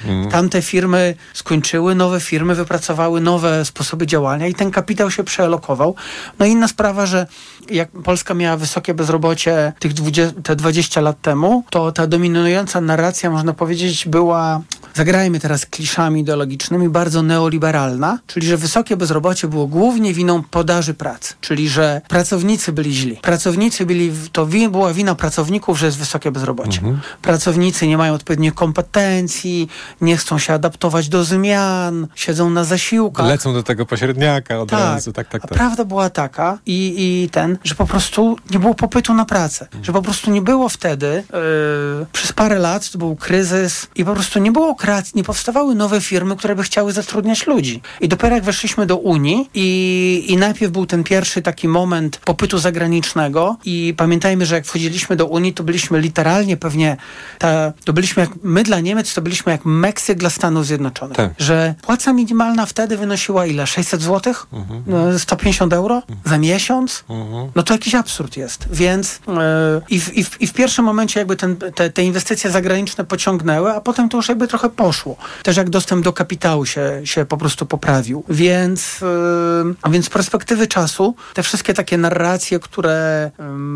tamte firmy skończyły, nowe firmy wypracowały nowe sposoby działania i ten kapitał się przealokował. No i inna sprawa, że jak Polska miała wysokie bezrobocie tych dwadzieścia, te dwadzieścia lat temu, to ta dominująca narracja, można powiedzieć, była, zagrajmy teraz kliszami ideologicznymi, bardzo neoliberalna, czyli że wysokie bezrobocie było głównie winą podaży pracy, czyli że pracownicy byli źli. Pracownicy byli, to wi- była wina pracowników, że jest wysokie bezrobocie. Mhm. Pracownicy nie mają odpowiednich kompetencji, nie chcą się adaptować do zmian, siedzą na zasiłkach.
Lecą do tego pośredniaka od
tak.
razu. Tak, tak, tak.
A prawda była taka i, i ten, że po prostu nie było popytu na pracę. Mhm. Że po prostu nie było wtedy, yy, przez parę lat to był kryzys i po prostu nie było kreacji, nie powstawały nowe firmy, które by chciały zatrudniać ludzi. I dopiero jak weszliśmy do Unii i, i najpierw był ten pierwszy taki moment popytu zagranicznego i pamiętajmy, że jak wchodziliśmy do Unii, to byliśmy literalnie pewnie, ta, to byliśmy jak, my dla Niemiec to byliśmy jak Meksyk dla Stanów Zjednoczonych. Tak. Że płaca minimalna wtedy wynosiła ile? sześćset złotych? Mhm. sto pięćdziesiąt euro? Mhm. Za miesiąc? Mhm. No to jakiś absurd jest. Więc yy, i, w, i, w, i w pierwszym momencie jakby ten, te, te inwestycje zagraniczne pociągnęły, a potem to już jakby trochę poszło. Też jak dostęp do kapitału się, się po prostu poprawił. Więc, yy, a więc z perspektywy czasu te wszystkie takie narracje, które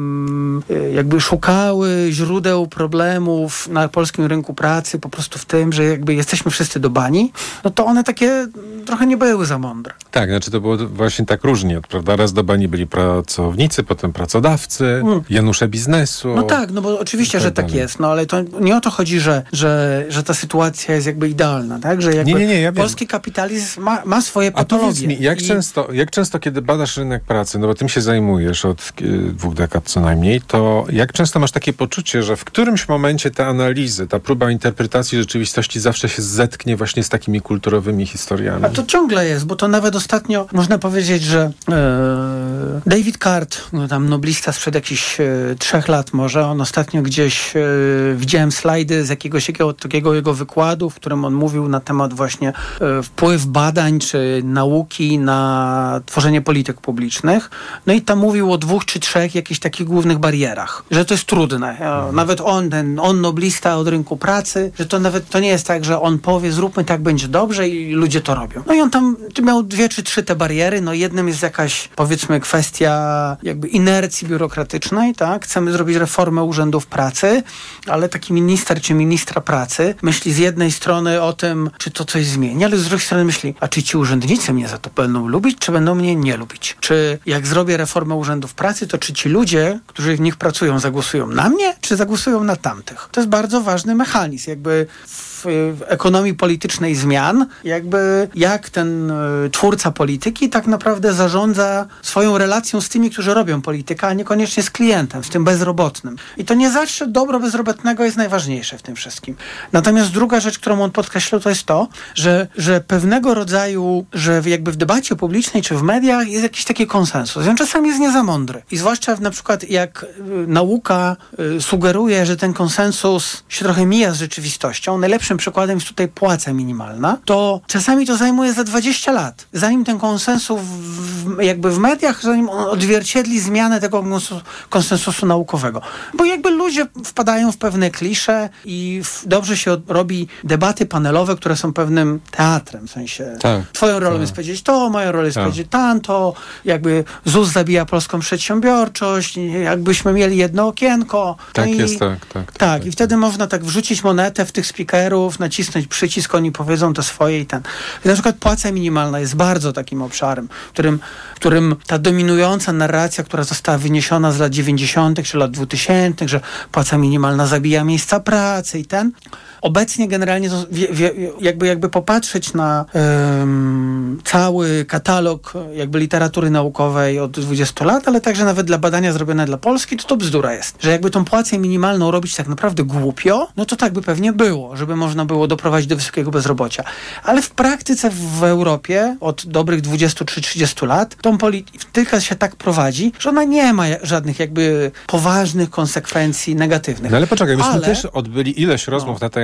yy, jakby szukały źródeł problemów na polskim rynku pracy po prostu w tym, że jakby jesteśmy wszyscy do bani, no to one takie trochę nie były za mądre.
Tak, znaczy to było właśnie tak różnie, prawda? Raz do bani byli pracownicy, potem pracodawcy, mm. Janusze biznesu.
No tak, no bo oczywiście, tak że tak dalej. Jest, no ale to nie o to chodzi, że, że, że ta sytuacja jest jakby idealna, tak? Że jakby nie, nie, nie, ja polski wiem. kapitalizm ma, ma swoje patologie.
A powiedz mi, jak, I... często, jak często, kiedy badasz rynek pracy, no bo tym się zajmujesz od dwóch dekad co najmniej, to jak często masz takie poczucie, że w którymś momencie te analizy, ta próba interpretacji rzeczywistości zawsze się zetknie właśnie z takimi kulturowymi historiami?
A to ciągle jest, bo to nawet ostatnio można powiedzieć, że e, David Card, no tam noblista sprzed jakichś e, trzech lat może, on ostatnio gdzieś e, widziałem slajdy z jakiegoś jakiego, takiego jego wykładu, w którym on mówił na temat właśnie e, wpływ badań czy nauki na tworzenie polityk publicznych. No i tam mówił o dwóch czy trzech jakichś takich głównych barierach, że to jest trudne. E, nawet on, ten on noblista od rynku pracy, że to nawet to nie jest tak, że on powie, zróbmy tak, będzie dobrze i ludzie to robią. No i on tam miał dwie czy trzy te bariery. No jednym jest jakaś, powiedzmy, kwestia jakby inercji biurokratycznej, tak? Chcemy zrobić reformę urzędów pracy, ale taki minister czy ministra pracy myśli z jednej strony o tym, czy to coś zmieni, ale z drugiej strony myśli, a czy ci urzędnicy mnie za to będą lubić, czy będą mnie nie lubić? Czy jak zrobię reformę urzędów pracy, to czy ci ludzie, którzy w nich pracują, zagłosują na mnie, czy zagłosują na tamtych? To jest bardzo ważny mechanizm, jakby w w ekonomii politycznej zmian, jakby jak ten y, twórca polityki tak naprawdę zarządza swoją relacją z tymi, którzy robią politykę, a niekoniecznie z klientem, z tym bezrobotnym. I to nie zawsze dobro bezrobotnego jest najważniejsze w tym wszystkim. Natomiast druga rzecz, którą on podkreślał, to jest to, że, że pewnego rodzaju, że jakby w debacie publicznej czy w mediach jest jakiś taki konsensus. On czasami jest nie za mądry. I zwłaszcza na przykład jak y, nauka y, sugeruje, że ten konsensus się trochę mija z rzeczywistością. Najlepszym przykładem jest tutaj płaca minimalna, to czasami to zajmuje za dwadzieścia lat. Zanim ten konsensus w, jakby w mediach, zanim on odzwierciedli zmianę tego konsensusu naukowego. Bo jakby ludzie wpadają w pewne klisze i w, dobrze się robi debaty panelowe, które są pewnym teatrem, w sensie tak, twoją rolą tak. jest powiedzieć to, moją rolą jest tak. powiedzieć tamto, jakby Z U S zabija polską przedsiębiorczość, jakbyśmy mieli jedno okienko.
Tak
no
jest,
i,
tak, tak. Tak,
tak i wtedy można tak wrzucić monetę w tych speakerów, nacisnąć przycisk, oni powiedzą to swoje i ten. I na przykład płaca minimalna jest bardzo takim obszarem, którym, którym ta dominująca narracja, która została wyniesiona z lat dziewięćdziesiątych czy lat dwutysięcznych, że płaca minimalna zabija miejsca pracy i ten. Obecnie generalnie wie, wie, jakby, jakby popatrzeć na um, cały katalog jakby literatury naukowej od dwudziestu lat, ale także nawet dla badania zrobione dla Polski, to to bzdura jest. Że jakby tą płacę minimalną robić tak naprawdę głupio, no to tak by pewnie było, żeby można było doprowadzić do wysokiego bezrobocia. Ale w praktyce w Europie od dobrych dwudziestu czy trzydziestu lat tą polityka się tak prowadzi, że ona nie ma żadnych jakby poważnych konsekwencji negatywnych.
No ale poczekaj, myśmy ale... też odbyli ileś rozmów no. na tej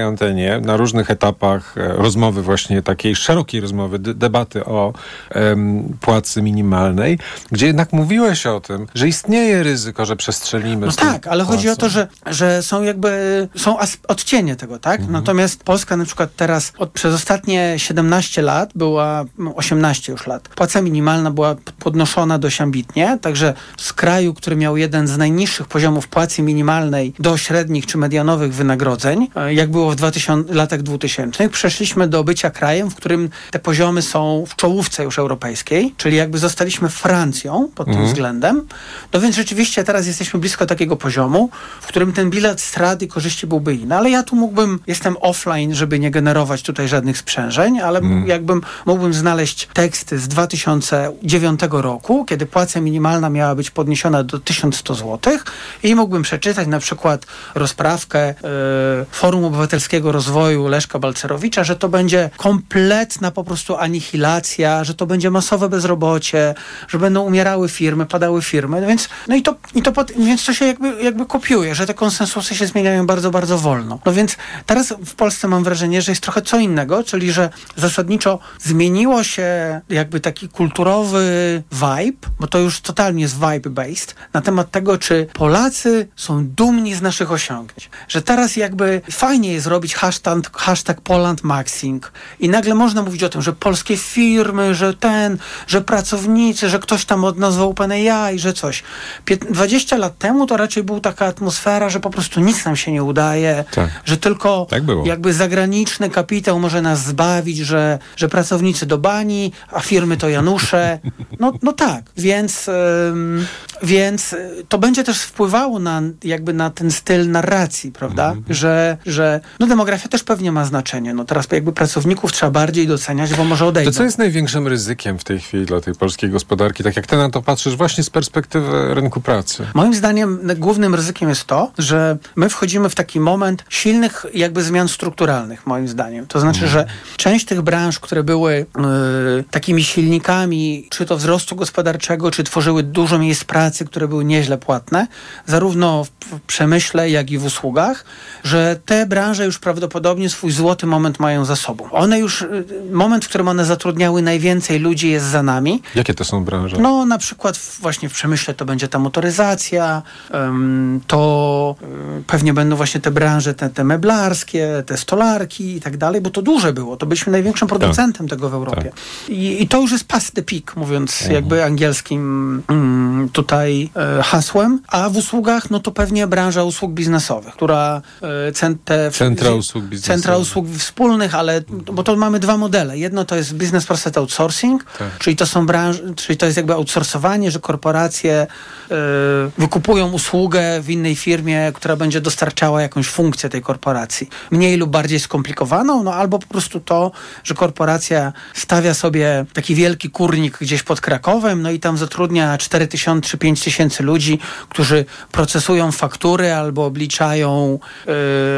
antenie na różnych etapach e, rozmowy właśnie takiej szerokiej rozmowy, d- debaty o em, płacy minimalnej, gdzie jednak mówiłeś o tym, że istnieje ryzyko, że przestrzelimy.
No tak, ale płacą. Chodzi o to, że, że są jakby, są as- odcienie tego, tak? Mhm. Natomiast Polska na przykład teraz od, przez ostatnie siedemnaście lat była, osiemnaście już lat, płaca minimalna była podnoszona dość ambitnie, także z kraju, który miał jeden z najniższych poziomów płacy minimalnej do średnich czy medianowych wynagrodzeń, jak było w dwutysięcznych, latach dwutysięcznych, przeszliśmy do bycia krajem, w którym te poziomy są w czołówce już europejskiej, czyli jakby zostaliśmy Francją pod mhm. tym względem. No więc rzeczywiście teraz jesteśmy blisko takiego poziomu, w którym ten bilet strat i korzyści byłby inny. Ale ja tu mógłbym, jestem offline, żeby nie generować tutaj żadnych sprzężeń, ale mm. jakbym mógłbym znaleźć teksty z dwa tysiące dziewiątego roku, kiedy płaca minimalna miała być podniesiona do tysiąc sto złotych i mógłbym przeczytać na przykład rozprawkę yy, Forum Obywatelskiego Rozwoju Leszka Balcerowicza, że to będzie kompletna po prostu anihilacja, że to będzie masowe bezrobocie, że będą umierały firmy, padały firmy. No więc, no i to, i to pod, więc to się jakby, jakby kopiuje, że te konsensusy się zmieniają bardzo, bardzo wolno. No więc teraz w Polsce mam wrażenie, że jest trochę co innego, czyli że zasadniczo zmieniło się jakby taki kulturowy vibe, bo to już totalnie jest vibe-based, na temat tego, czy Polacy są dumni z naszych osiągnięć. Że teraz jakby fajnie jest robić hashtag, hashtag Poland Maxing i nagle można mówić o tym, że polskie firmy, że ten, że pracownicy, że ktoś tam odnazwał OpenAI, że coś. dwadzieścia lat temu to raczej była taka atmosfera, że po prostu nic nam się nie udaje, tak. że tylko tak jakby zagraniczny kapitał może nas zbawić, że, że pracownicy do bani, a firmy to Janusze. No, no tak, więc, ym, więc to będzie też wpływało na jakby na ten styl narracji, prawda? Mm-hmm. Że, że no demografia też pewnie ma znaczenie. No teraz jakby pracowników trzeba bardziej doceniać, bo może odejdą.
To co jest największym ryzykiem w tej chwili dla tej polskiej gospodarki? Tak jak ty na to patrzysz właśnie z perspektywy rynku pracy.
Moim zdaniem głównym ryzykiem jest to, że my wchodzimy w taki moment silnych jakby zmian strukturalnych, moim zdaniem. To znaczy, mm. że część tych branż, które były yy, takimi silnikami, czy to wzrostu gospodarczego, czy tworzyły dużo miejsc pracy, które były nieźle płatne, zarówno w przemyśle, jak i w usługach, że te branże już prawdopodobnie swój złoty moment mają za sobą. One już, yy, moment, w którym one zatrudniały najwięcej ludzi, jest za nami.
Jakie to są branże?
No na przykład w, właśnie w przemyśle to będzie ta motoryzacja, ym, to y, pewnie będą właśnie te branże, te, te meblarskie, te stolarki i tak dalej, bo to duże było. To byliśmy największym producentem tak. tego w Europie. Tak. I, I to już jest past the peak, mówiąc mhm. jakby angielskim ym, tutaj y, hasłem. A w usługach, no to pewnie branża usług biznesowych, która y, cen, te,
centra usług biznesowych.
Centra usług wspólnych, ale bo to mamy dwa modele. Jedno to jest business process outsourcing, tak. czyli to są branże, czyli to jest jakby outsourcowanie, że korporacje y, wykupują usługę w innej firmie, która będzie dostarczała jakąś funkcję tej korporacji. Mniej lub bardziej skomplikowaną, no albo po prostu to, że korporacja stawia sobie taki wielki kurnik gdzieś pod Krakowem, no i tam zatrudnia cztery tysiące czy pięć tysięcy ludzi, którzy procesują faktury albo obliczają y,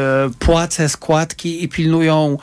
płace, składki i pilnują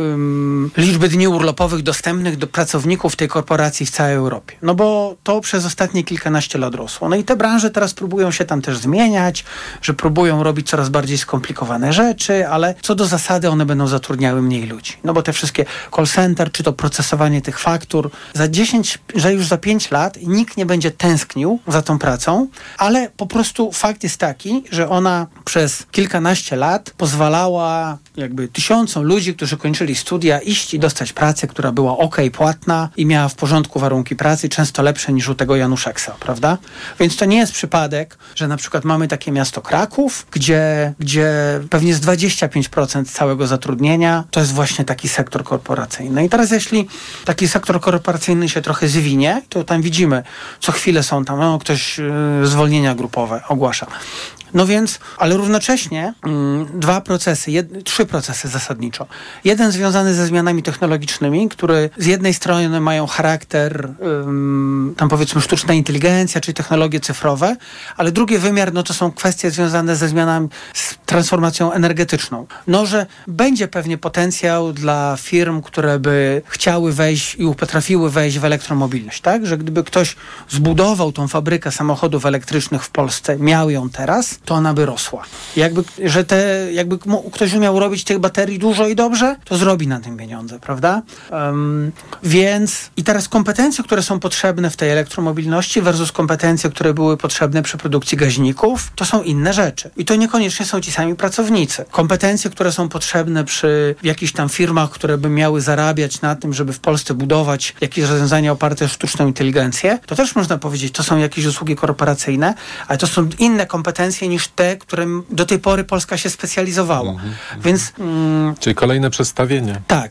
y, liczby dni urlopowych dostępnych do pracowników tej korporacji w całej Europie. No bo to przez ostatnie kilkanaście lat rosło. No i te branże teraz próbują się tam też zmieniać, że próbują robić coraz bardziej skomplikowane rzeczy, ale co do zasady one będą zatrudniały mniej ludzi. No bo te wszystkie call center, czy to procesowanie tych faktur, za dziesięć, że już za pięć lat nikt nie będzie tęsknił za tą pracą, ale po prostu fakt jest taki, że ona przez kilkanaście lat pozwalała jakby tysiącom ludzi, którzy kończyli studia, iść i dostać pracę, która była ok, płatna i miała w porządku warunki pracy, często lepsze niż u tego Januszeksa, prawda? Więc to nie jest przypadek, że na przykład mamy takie miasto Kraków, gdzie, gdzie pewnie z dwadzieścia pięć procent całego zatrudnienia to jest właśnie taki sektor korporacyjny. No i teraz jeśli taki sektor korporacyjny się trochę zwinie, to tam widzimy, co chwilę są tam, no, ktoś yy, zwolnienia grupowe ogłasza. No więc, ale równocześnie mm, dwa procesy, jed, trzy procesy zasadniczo. Jeden związany ze zmianami technologicznymi, które z jednej strony mają charakter ym, tam powiedzmy sztuczna inteligencja, czyli technologie cyfrowe, ale drugi wymiar, no to są kwestie związane ze zmianami, z transformacją energetyczną. No, że będzie pewnie potencjał dla firm, które by chciały wejść i potrafiły wejść w elektromobilność, tak? Że gdyby ktoś zbudował tą fabrykę samochodów elektrycznych w Polsce, miał ją teraz, to ona by rosła. Jakby, że te, jakby ktoś umiał miał robić tych baterii dużo i dobrze, to zrobi na tym pieniądze, prawda? Um, więc i teraz kompetencje, które są potrzebne w tej elektromobilności versus kompetencje, które były potrzebne przy produkcji gaźników, to są inne rzeczy. I to niekoniecznie są ci sami pracownicy. Kompetencje, które są potrzebne przy jakichś tam firmach, które by miały zarabiać na tym, żeby w Polsce budować jakieś rozwiązania oparte o sztuczną inteligencję, to też można powiedzieć, to są jakieś usługi korporacyjne, ale to są inne kompetencje niż te, które do tej pory Polska się specjalizowała. Mhm, więc... Mm,
Czyli kolejne przestawienie.
Tak.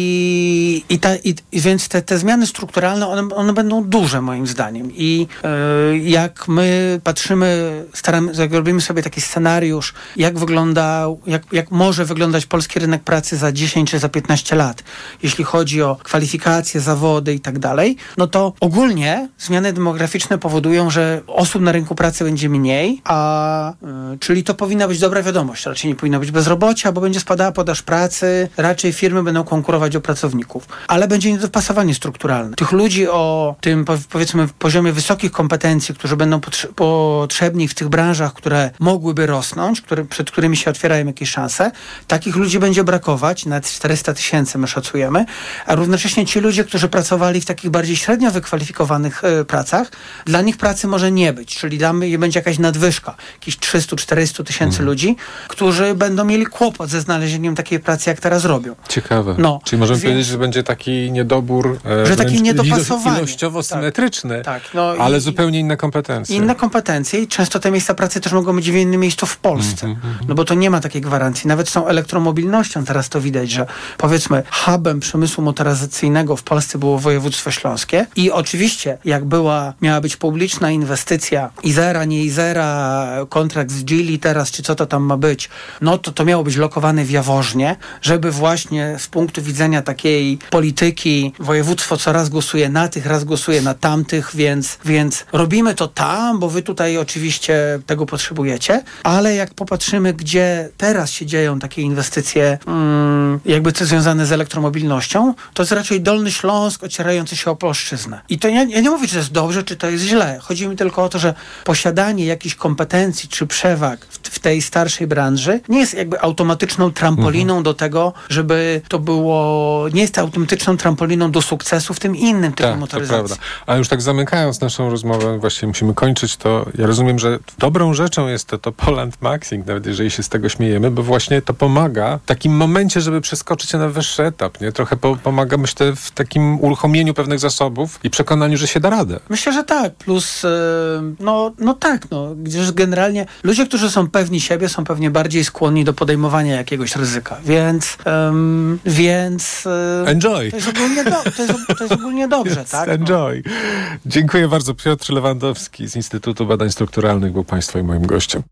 I, i, ta, i, i więc te, te zmiany strukturalne, one, one będą duże moim zdaniem. I yy, jak my patrzymy, staramy, jak robimy sobie taki scenariusz, jak wygląda, jak, jak może wyglądać polski rynek pracy za dziesięć czy za piętnaście lat, jeśli chodzi o kwalifikacje, zawody i tak dalej, no to ogólnie zmiany demograficzne powodują, że osób na rynku pracy będzie mniej, a yy, czyli to powinna być dobra wiadomość. Raczej nie powinno być bezrobocia, bo będzie spadała podaż pracy, raczej firmy będą konkurować o pracowników. Ale będzie niedopasowanie strukturalne. Tych ludzi o tym, powiedzmy, poziomie wysokich kompetencji, którzy będą potrze- potrzebni w tych branżach, które mogłyby rosnąć, które, przed którymi się otwierają jakieś szanse, takich ludzi będzie brakować, nawet czterysta tysięcy my szacujemy, a równocześnie ci ludzie, którzy pracowali w takich bardziej średnio wykwalifikowanych y, pracach, dla nich pracy może nie być, czyli damy, będzie jakaś nadwyżka, jakieś trzysta czterysta tysięcy hmm. ludzi, którzy będą mieli kłopot ze znalezieniem takiej pracy, jak teraz robią.
Ciekawe. No, czyli możemy więc, powiedzieć, że będzie taki niedobór, e,
że taki niedopasowanie.
Ilościowo symetryczny,
tak, tak, no
ale
i,
zupełnie inne kompetencje.
Inne kompetencje i często te miejsca pracy też mogą być w innym miejscu w Polsce. Mm, mm, no bo to nie ma takiej gwarancji. Nawet z tą elektromobilnością teraz to widać, że powiedzmy hubem przemysłu motoryzacyjnego w Polsce było województwo śląskie i oczywiście jak była, miała być publiczna inwestycja Izera, nie Izera, kontrakt z Geely teraz, czy co to tam ma być, no to to miało być lokowane w Jaworznie, żeby właśnie z punktu widzenia takiej polityki województwo co raz głosuje na tych, raz głosuje na tamtych, więc, więc robimy to tam, bo wy tutaj oczywiście tego potrzebujecie, ale jak popatrzymy, gdzie teraz się dzieją takie inwestycje mm, jakby to związane z elektromobilnością, to jest raczej Dolny Śląsk ocierający się o polszczyznę. I to ja, ja nie mówię, czy to jest dobrze, czy to jest źle. Chodzi mi tylko o to, że posiadanie jakichś kompetencji czy przewag w, w tej starszej branży nie jest jakby automatyczną trampoliną mhm. do tego, żeby to było, nie jest automatyczną trampoliną do sukcesu w tym innym typie
tak,
motoryzacji.
To prawda. A już tak zamykając naszą rozmowę, właśnie musimy kończyć, to ja rozumiem, że dobrą rzeczą jest to, to Poland Maxing, nawet jeżeli się z tego śmiejemy, bo właśnie to pomaga w takim momencie, żeby przeskoczyć na wyższy etap, nie? Trochę po, pomaga, myślę, w takim uruchomieniu pewnych zasobów i przekonaniu, że się da radę.
Myślę, że tak. Plus, yy, no, no tak, no, gdyż generalnie ludzie, którzy są pewni siebie, są pewnie bardziej skłonni do podejmowania jakiegoś ryzyka, więc um, więc yy,
enjoy.
To jest ogólnie, do, to jest, to jest ogólnie dobrze, tak?
Enjoy. No. Dziękuję bardzo. Piotr Lewandowski z Instytutu Badań Strukturalnych był Państwa i moim gościem.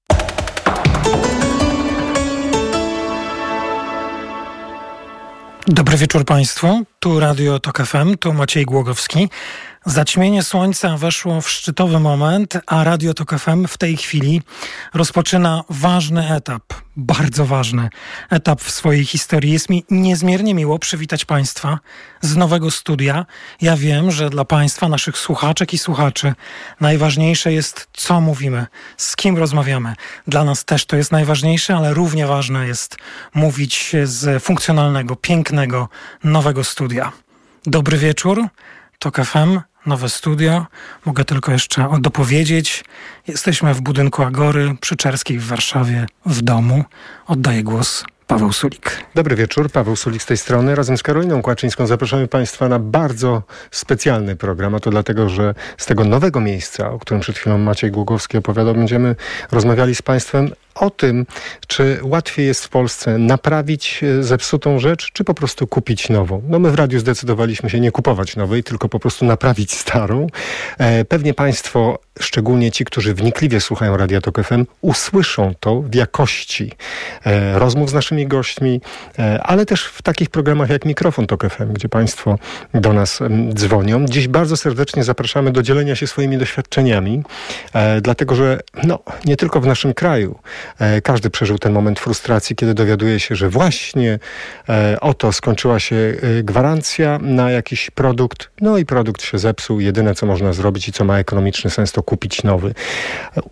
Dobry wieczór Państwu. Tu Radio Tok F M, tu Maciej Głogowski. Zaćmienie słońca weszło w szczytowy moment, a Radio Tok F M w tej chwili rozpoczyna ważny etap, bardzo ważny etap w swojej historii. Jest mi niezmiernie miło przywitać Państwa z nowego studia. Ja wiem, że dla Państwa, naszych słuchaczek i słuchaczy, najważniejsze jest, co mówimy, z kim rozmawiamy. Dla nas też to jest najważniejsze, ale równie ważne jest mówić z funkcjonalnego, pięknego, nowego studia. Dobry wieczór, Tok F M. Nowe studio. Mogę tylko jeszcze dopowiedzieć. Jesteśmy w budynku Agory przy Czerskiej w Warszawie, w domu. Oddaję głos Paweł Sulik.
Dobry wieczór, Paweł Sulik z tej strony. Razem z Karoliną Kłaczyńską zapraszamy Państwa na bardzo specjalny program, a to dlatego, że z tego nowego miejsca, o którym przed chwilą Maciej Głogowski opowiadał, będziemy rozmawiali z Państwem o tym, czy łatwiej jest w Polsce naprawić zepsutą rzecz, czy po prostu kupić nową. No my w radiu zdecydowaliśmy się nie kupować nowej, tylko po prostu naprawić starą. E, pewnie Państwo, szczególnie ci, którzy wnikliwie słuchają Radia Tok F M, usłyszą to w jakości e, rozmów z naszymi gośćmi, e, ale też w takich programach jak Mikrofon Tok F M, gdzie Państwo do nas m, dzwonią. Dziś bardzo serdecznie zapraszamy do dzielenia się swoimi doświadczeniami, e, dlatego że no, nie tylko w naszym kraju każdy przeżył ten moment frustracji, kiedy dowiaduje się, że właśnie e, oto skończyła się e, gwarancja na jakiś produkt, no i produkt się zepsuł. Jedyne, co można zrobić i co ma ekonomiczny sens, to kupić nowy.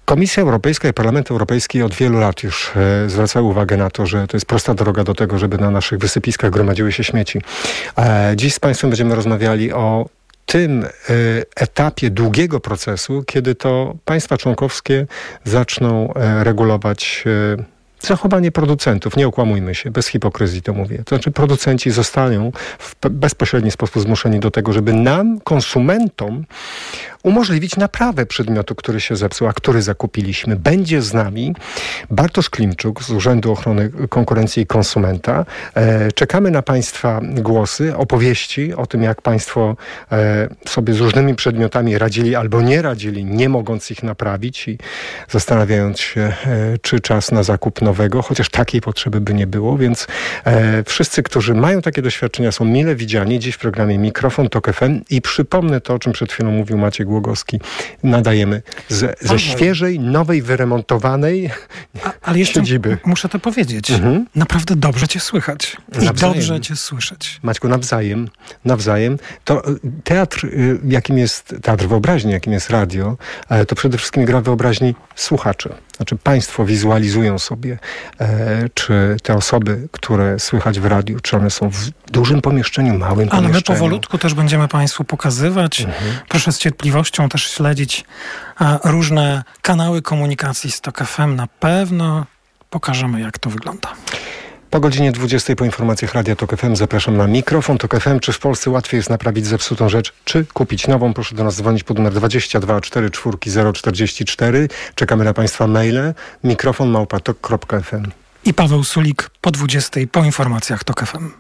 Komisja Europejska i Parlament Europejski od wielu lat już e, zwracały uwagę na to, że to jest prosta droga do tego, żeby na naszych wysypiskach gromadziły się śmieci. E, dziś z Państwem będziemy rozmawiali o tym e, etapie długiego procesu, kiedy to państwa członkowskie zaczną e, regulować e, zachowanie producentów. Nie okłamujmy się, bez hipokryzji to mówię. To znaczy producenci zostaną w bezpośredni sposób zmuszeni do tego, żeby nam, konsumentom, umożliwić naprawę przedmiotu, który się zepsuł, a który zakupiliśmy. Będzie z nami Bartosz Klimczuk z Urzędu Ochrony Konkurencji i Konsumenta. E, czekamy na Państwa głosy, opowieści o tym, jak Państwo e, sobie z różnymi przedmiotami radzili albo nie radzili, nie mogąc ich naprawić i zastanawiając się, e, czy czas na zakup nowego, chociaż takiej potrzeby by nie było, więc e, wszyscy, którzy mają takie doświadczenia, są mile widziani dziś w programie Mikrofon Tok F M i przypomnę to, o czym przed chwilą mówił Maciej Głogowski. Nadajemy z, ze świeżej, nowej, wyremontowanej
A, ale jeszcze
siedziby.
Muszę to powiedzieć. Mhm. Naprawdę dobrze cię słychać. I nawzajem. Dobrze cię słyszeć.
Maćku, nawzajem, nawzajem. To teatr, jakim jest teatr wyobraźni, jakim jest radio, to przede wszystkim gra wyobraźni słuchaczy. Znaczy państwo wizualizują sobie, e, czy te osoby, które słychać w radiu, czy one są w dużym pomieszczeniu, małym
Ale
pomieszczeniu.
my powolutku też będziemy Państwu pokazywać. Mhm. Proszę z cierpliwością też śledzić a, różne kanały komunikacji z Tok F M. Na pewno pokażemy, jak to wygląda.
Po godzinie dwudziestej po informacjach Radia Tok F M zapraszam na Mikrofon Tok F M. Czy w Polsce łatwiej jest naprawić zepsutą rzecz, czy kupić nową? Proszę do nas dzwonić pod numer dwadzieścia dwa cztery cztery zero czterdzieści cztery. Czekamy na Państwa maile. Mikrofon małpa tok kropka f m.
I Paweł Sulik po dwudziestej po informacjach Tok F M.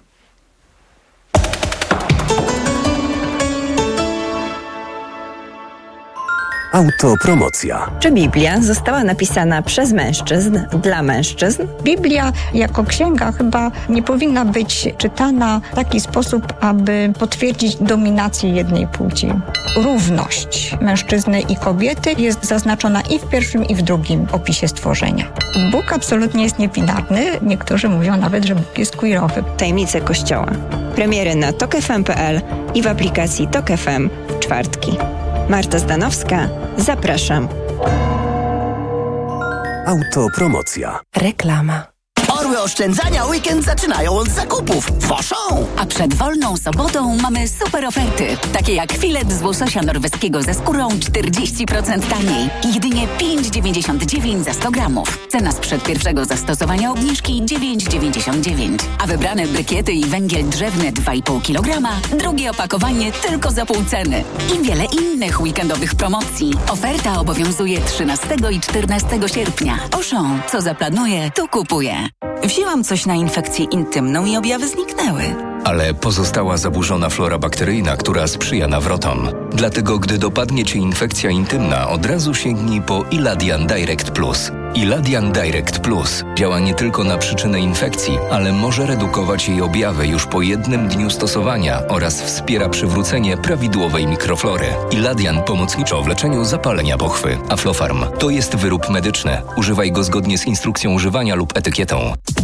Autopromocja.
Czy Biblia została napisana przez mężczyzn, dla mężczyzn?
Biblia jako księga chyba nie powinna być czytana w taki sposób, aby potwierdzić dominację jednej płci. Równość mężczyzny i kobiety jest zaznaczona i w pierwszym, i w drugim opisie stworzenia. Bóg absolutnie jest niebinarny. Niektórzy mówią nawet, że Bóg jest queerowy.
Tajemnice Kościoła. Premiery na tok f m kropka p l i w aplikacji Tok F M w czwartki. Marta Zdanowska, zapraszam.
Autopromocja.
Reklama.
Orły oszczędzania weekend zaczynają od zakupów. Woszą!
A przed wolną sobotą mamy super oferty. Takie jak filet z łososia norweskiego ze skórą czterdzieści procent taniej. Jedynie pięć dziewięćdziesiąt dziewięć za sto gramów. Cena sprzed pierwszego zastosowania obniżki dziewięć dziewięćdziesiąt dziewięć. A wybrane brykiety i węgiel drzewny dwa i pół kilograma. Drugie opakowanie tylko za pół ceny. I wiele innych weekendowych promocji. Oferta obowiązuje trzynastego i czternastego sierpnia. Oszą, co zaplanuje, to kupuje. Wzięłam coś na infekcję intymną i objawy zniknęły.
Ale pozostała zaburzona flora bakteryjna, która sprzyja nawrotom. Dlatego, gdy dopadnie Cię infekcja intymna, od razu sięgnij po Iladian Direct Plus. Iladian Direct Plus działa nie tylko na przyczynę infekcji, ale może redukować jej objawy już po jednym dniu stosowania oraz wspiera przywrócenie prawidłowej mikroflory. Iladian pomocniczo w leczeniu zapalenia pochwy. Aflofarm to jest wyrób medyczny. Używaj go zgodnie z instrukcją używania lub etykietą.